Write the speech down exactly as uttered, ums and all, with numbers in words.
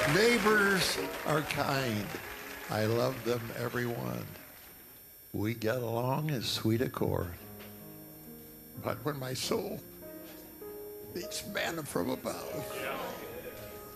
Neighbors are kind. I love them, everyone. We get along as sweet accord. But when my soul needs manna from above,